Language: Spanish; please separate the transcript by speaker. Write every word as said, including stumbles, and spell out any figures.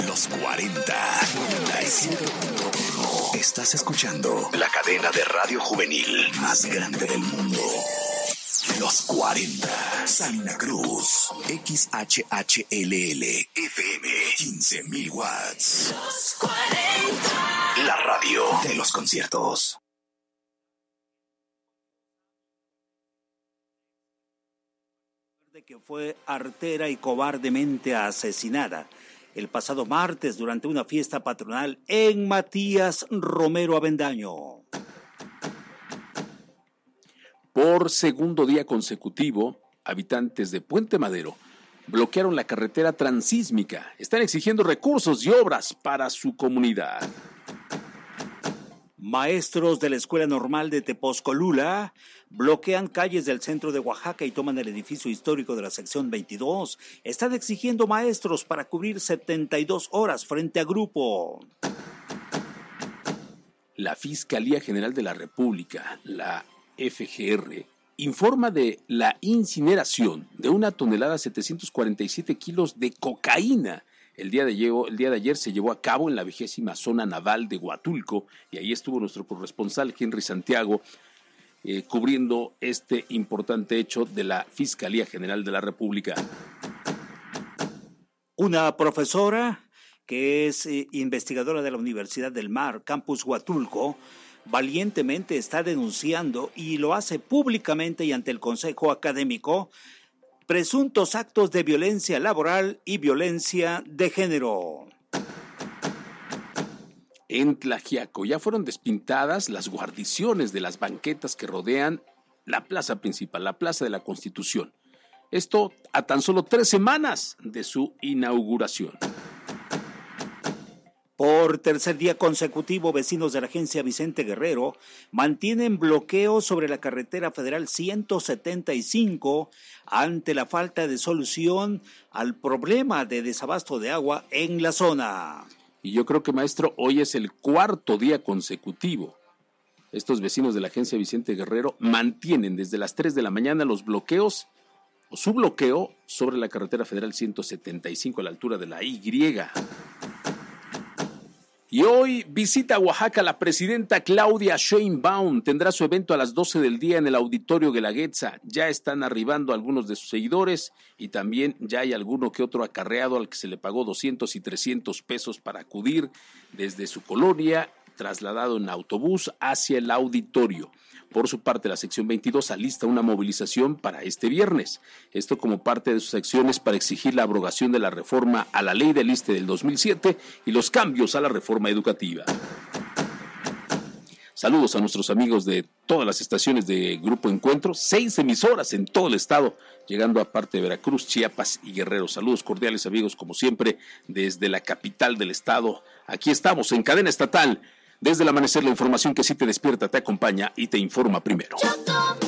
Speaker 1: Los cuarenta, noventa y siete punto uno. Estás escuchando la cadena de radio juvenil más grande del mundo. Los cuarenta, Salina Cruz, X H H L L, F M, quince mil watts. Los cuarenta. La radio de los conciertos.
Speaker 2: Que fue artera y cobardemente asesinada el pasado martes durante una fiesta patronal en Matías Romero Avendaño.
Speaker 3: Por segundo día consecutivo, habitantes de Puente Madero bloquearon la carretera transísmica. Están exigiendo recursos y obras para su comunidad.
Speaker 2: Maestros de la Escuela Normal de Tepozcolula bloquean calles del centro de Oaxaca y toman el edificio histórico de la sección veintidós. Están exigiendo maestros para cubrir setenta y dos horas frente a grupo.
Speaker 3: La Fiscalía General de la República, la F G R, informa de la incineración de una tonelada setecientos cuarenta y siete kilos de cocaína. El día, de ayer, el día de ayer se llevó a cabo en la vigésima zona naval de Huatulco y ahí estuvo nuestro corresponsal Henry Santiago eh, cubriendo este importante hecho de la Fiscalía General de la República.
Speaker 2: Una profesora que es eh, investigadora de la Universidad del Mar, Campus Huatulco, valientemente está denunciando y lo hace públicamente y ante el Consejo Académico presuntos actos de violencia laboral y violencia de género.
Speaker 3: En Tlaxiaco ya fueron despintadas las guarniciones de las banquetas que rodean la plaza principal, la Plaza de la Constitución. Esto a tan solo tres semanas de su inauguración.
Speaker 2: Por tercer día consecutivo, vecinos de la agencia Vicente Guerrero mantienen bloqueo sobre la carretera federal ciento setenta y cinco ante la falta de solución al problema de desabasto de agua en la zona.
Speaker 3: Y yo creo que, maestro, hoy es el cuarto día consecutivo. Estos vecinos de la agencia Vicente Guerrero mantienen desde las tres de la mañana los bloqueos o su bloqueo sobre la carretera federal ciento setenta y cinco a la altura de la Y. Y hoy visita Oaxaca la presidenta Claudia Sheinbaum. Tendrá su evento a las doce del día en el Auditorio Guelaguetza. Ya están arribando algunos de sus seguidores y también ya hay alguno que otro acarreado al que se le pagó doscientos y trescientos pesos para acudir desde su colonia, trasladado en autobús hacia el auditorio. Por su parte, la sección veintidós alista una movilización para este viernes. Esto como parte de sus acciones para exigir la abrogación de la reforma a la ley del I S S S T E del dos mil siete y los cambios a la reforma educativa. Saludos a nuestros amigos de todas las estaciones de Grupo Encuentro, seis emisoras en todo el estado, llegando a parte de Veracruz, Chiapas y Guerrero. Saludos cordiales, amigos, como siempre, desde la capital del estado. Aquí estamos en Cadena Estatal. Desde el amanecer, la información que sí te despierta, te acompaña y te informa primero.